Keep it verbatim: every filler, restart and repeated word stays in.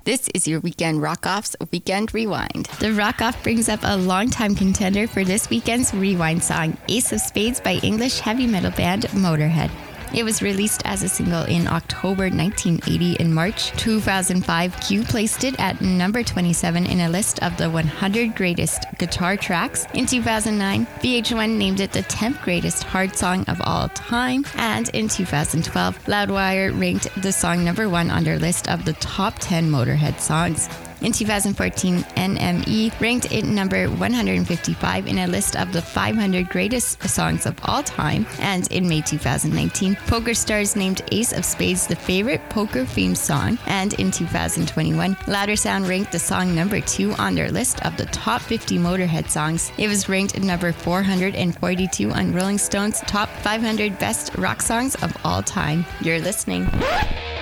This is your Weekend Rock-Off's Weekend Rewind. The Rock-Off brings up a longtime contender for this weekend's Rewind song, Ace of Spades by English heavy metal band Motorhead. It was released as a single in October nineteen eighty. In March two thousand five, Q placed it at number twenty-seven in a list of the one hundred greatest guitar tracks. In two thousand nine, V H one named it the tenth greatest hard song of all time. And in two thousand twelve, Loudwire ranked the song number one on their list of the top ten Motorhead songs. In two thousand fourteen, N M E ranked it number one hundred fifty-five in a list of the five hundred greatest songs of all time. And in May two thousand nineteen, PokerStars named Ace of Spades the favorite poker-themed song. And in two thousand twenty-one, Louder Sound ranked the song number two on their list of the top fifty Motorhead songs. It was ranked number four hundred forty-two on Rolling Stone's top five hundred best rock songs of all time. You're listening.